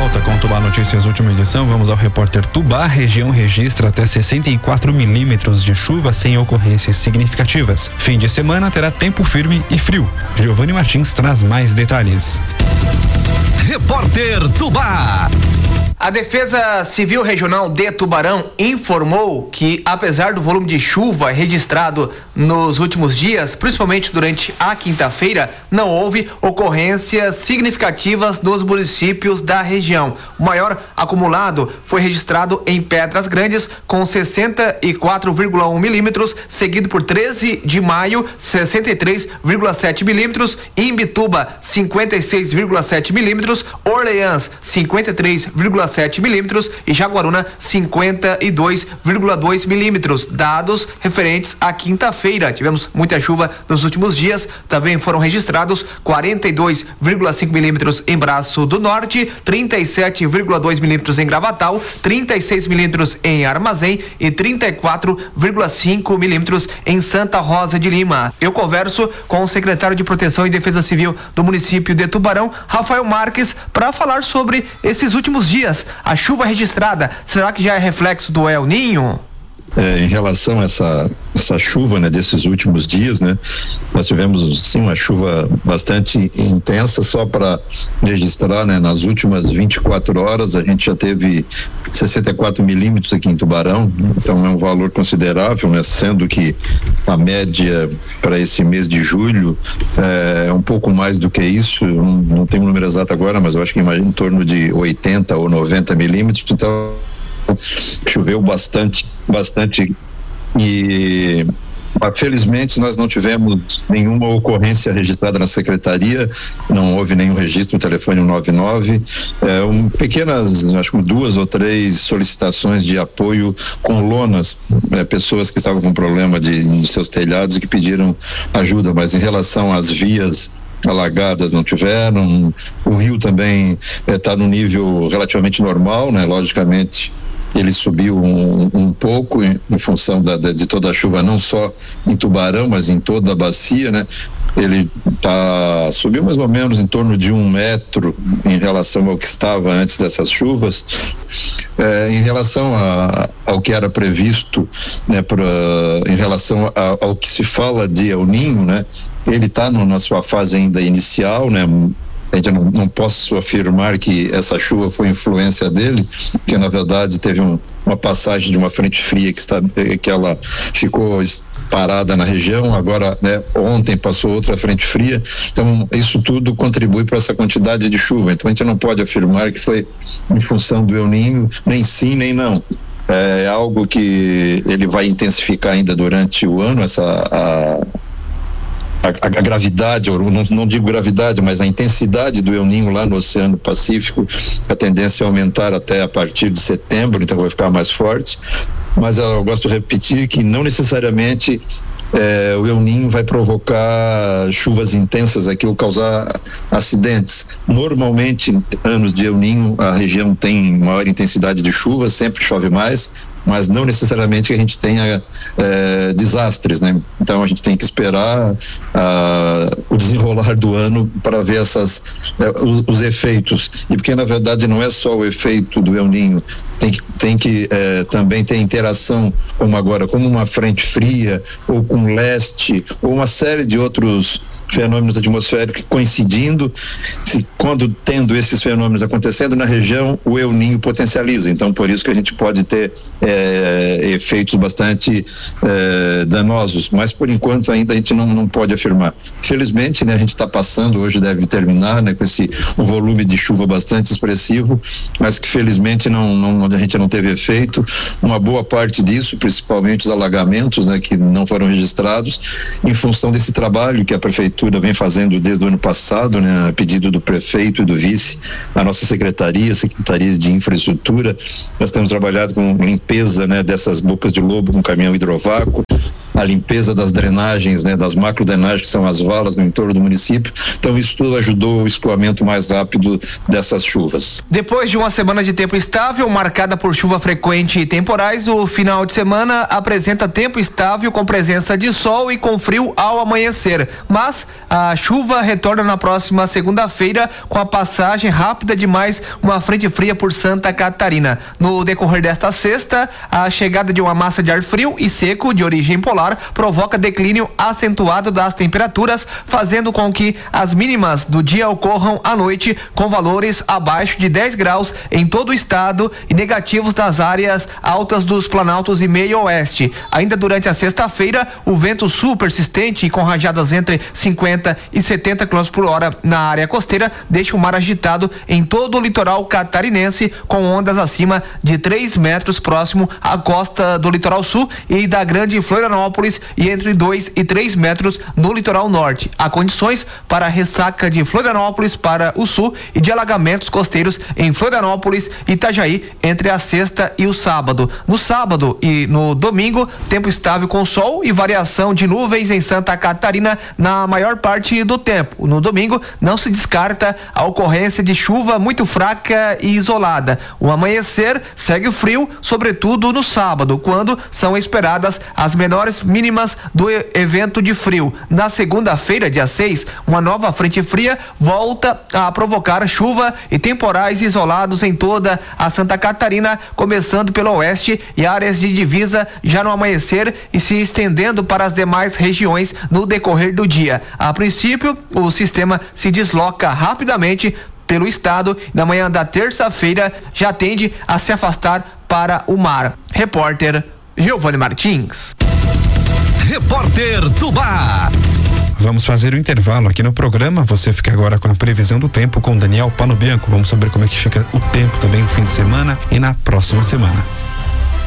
volta com o Tubá Notícias, última edição. Vamos ao repórter Tubá. Região registra até 64 milímetros de chuva sem ocorrências significativas. Fim de semana terá tempo firme e frio. Giovanni Martins traz mais detalhes. Repórter Tubá. A Defesa Civil Regional de Tubarão informou que, apesar do volume de chuva registrado nos últimos dias, principalmente durante a quinta-feira, não houve ocorrências significativas nos municípios da região. O maior acumulado foi registrado em Pedras Grandes, com 64,1 milímetros, seguido por 13 de maio, 63,7 milímetros, Imbituba, 56,7 milímetros, Orleans, 53,7 milímetros e Jaguaruna 52,2 milímetros, dados referentes à quinta-feira. Tivemos muita chuva nos últimos dias. Também foram registrados 42,5 milímetros em Braço do Norte, 37,2 milímetros em Gravatal, 36 milímetros em Armazém e 34,5 milímetros em Santa Rosa de Lima. Eu converso com o secretário de Proteção e Defesa Civil do município de Tubarão, Rafael Marques, para falar sobre esses últimos dias. A chuva registrada, será que já é reflexo do El Ninho? Em relação a essa chuva, né, desses últimos dias, né, nós tivemos sim uma chuva bastante intensa. Só para registrar, né, nas últimas 24 horas a gente já teve 64 milímetros aqui em Tubarão, então é um valor considerável, né, sendo que a média para esse mês de julho é um pouco mais do que isso. Não tenho o número exato agora, mas eu acho que em torno de 80 ou 90 milímetros. Então choveu bastante e felizmente nós não tivemos nenhuma ocorrência registrada na secretaria, não houve nenhum registro no telefone 199, pequenas, acho que 2 ou 3 solicitações de apoio com lonas, pessoas que estavam com problema de seus telhados e que pediram ajuda, mas em relação às vias alagadas não tiveram. O rio também está no nível relativamente normal, né? Logicamente ele subiu um pouco em função de toda a chuva, não só em Tubarão, mas em toda a bacia, né? Ele subiu mais ou menos em torno de 1 metro em relação ao que estava antes dessas chuvas. Em relação ao que era previsto, né, em relação ao que se fala de El Ninho, né? Ele está na sua fase ainda inicial, né? A gente não posso afirmar que essa chuva foi influência dele, porque na verdade teve uma passagem de uma frente fria que ela ficou parada na região. Agora, né, ontem passou outra frente fria, então isso tudo contribui para essa quantidade de chuva. Então a gente não pode afirmar que foi em função do El Ninho, nem sim nem não. É algo que ele vai intensificar ainda durante o ano, a gravidade, ou não digo gravidade, mas a intensidade do El Ninho lá no Oceano Pacífico, a tendência é aumentar até a partir de setembro, então vai ficar mais forte. Mas eu gosto de repetir que não necessariamente o El Ninho vai provocar chuvas intensas aqui ou causar acidentes. Normalmente, anos de El Ninho, a região tem maior intensidade de chuva, sempre chove mais, mas não necessariamente que a gente tenha desastres, né? Então a gente tem que esperar o desenrolar do ano para ver os efeitos. E porque na verdade não é só o efeito do El Ninho, tem que também ter interação como uma frente fria ou com leste ou uma série de outros fenômenos atmosféricos coincidindo. Quando tendo esses fenômenos acontecendo na região, o El Ninho potencializa. Então por isso que a gente pode ter efeitos bastante danosos, mas por enquanto ainda a gente não pode afirmar. Felizmente, né, a gente está passando, hoje deve terminar, né, com um volume de chuva bastante expressivo, mas que felizmente a gente não teve efeito. Uma boa parte disso, principalmente os alagamentos, né, que não foram registrados, em função desse trabalho que a prefeitura vem fazendo desde o ano passado, né, a pedido do prefeito e do vice, a nossa Secretaria de Infraestrutura. Nós temos trabalhado com limpeza, né, dessas bocas de lobo com caminhão hidrovácuo. a limpeza das drenagens, né, das macrodrenagens, que são as valas no entorno do município. Então isso tudo ajudou o escoamento mais rápido dessas chuvas. Depois de uma semana de tempo estável, marcada por chuva frequente e temporais, o final de semana apresenta tempo estável com presença de sol e com frio ao amanhecer. Mas a chuva retorna na próxima segunda-feira com a passagem rápida de mais uma frente fria por Santa Catarina. No decorrer desta sexta, a chegada de uma massa de ar frio e seco de origem polar provoca declínio acentuado das temperaturas, fazendo com que as mínimas do dia ocorram à noite com valores abaixo de 10 graus em todo o estado e negativos nas áreas altas dos planaltos e meio oeste. Ainda durante a sexta-feira, o vento sul persistente e com rajadas entre 50 e 70 km por hora na área costeira deixa o mar agitado em todo o litoral catarinense, com ondas acima de 3 metros próximo à costa do litoral sul e da Grande Florianópolis e entre 2 e 3 metros no litoral norte. Há condições para ressaca de Florianópolis para o sul e de alagamentos costeiros em Florianópolis e Itajaí entre a sexta e o sábado. No sábado e no domingo, tempo estável com sol e variação de nuvens em Santa Catarina na maior parte do tempo. No domingo, não se descarta a ocorrência de chuva muito fraca e isolada. O amanhecer segue frio, sobretudo no sábado, quando são esperadas as menores mínimas do evento de frio. Na segunda-feira, dia 6, uma nova frente fria volta a provocar chuva e temporais isolados em toda a Santa Catarina, começando pelo oeste e áreas de divisa já no amanhecer e se estendendo para as demais regiões no decorrer do dia. A princípio, o sistema se desloca rapidamente pelo estado e na manhã da terça-feira já tende a se afastar para o mar. Repórter Giovanni Martins. Repórter Tubá. Vamos fazer o intervalo aqui no programa. Você fica agora com a previsão do tempo com Daniel Pano Bianco. Vamos saber como é que fica o tempo também no fim de semana e na próxima semana.